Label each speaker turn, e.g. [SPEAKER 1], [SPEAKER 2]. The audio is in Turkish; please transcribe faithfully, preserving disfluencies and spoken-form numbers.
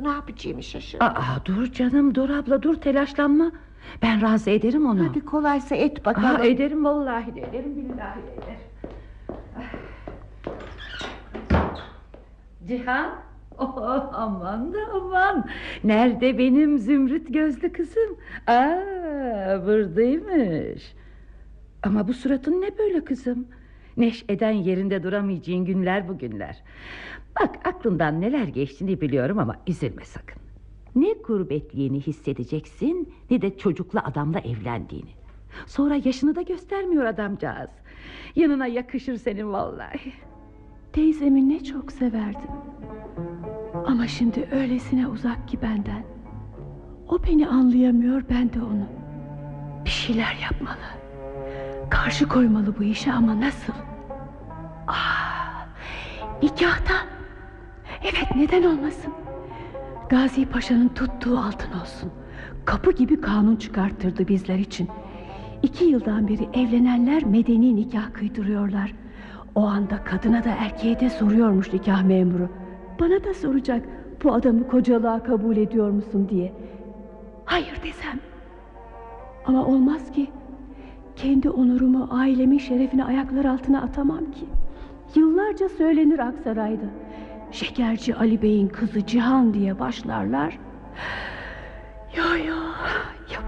[SPEAKER 1] ne yapacağımı şaşırdım.
[SPEAKER 2] Aa, dur canım, dur abla, dur, telaşlanma. Ben razı ederim onu.
[SPEAKER 1] Hadi kolaysa et bakalım.
[SPEAKER 2] Aa, ederim, vallahi de ederim, billahi de ederim. Cihan, oh, aman da aman. Nerede benim zümrüt gözlü kızım? Aa, buradaymış. Ama bu suratın ne böyle kızım? Neşeden yerinde duramayacağın günler bugünler. Bak, aklından neler geçtiğini biliyorum ama üzülme sakın. Ne gurbetliğini hissedeceksin, ne de çocuklu adamla evlendiğini. Sonra yaşını da göstermiyor adamcağız. Yanına yakışır senin vallahi.
[SPEAKER 3] Teyzemi ne çok severdim. Ama şimdi öylesine uzak ki benden. O beni anlayamıyor, ben de onu. Bir şeyler yapmalı. Karşı koymalı bu işe, ama nasıl? Ah, nikahta. Evet, neden olmasın? Gazi Paşa'nın tuttuğu altın olsun. Kapı gibi kanun çıkarttırdı bizler için. İki yıldan beri evlenenler medeni nikah kıydırıyorlar. O anda kadına da erkeğe de soruyormuş nikah memuru. Bana da soracak, bu adamı kocalığa kabul ediyor musun diye. Hayır desem. Ama olmaz ki. Kendi onurumu, ailemin şerefini ayaklar altına atamam ki. Yıllarca söylenir Aksaray'da. Şekerci Ali Bey'in kızı Cihan diye başlarlar. Yo yo,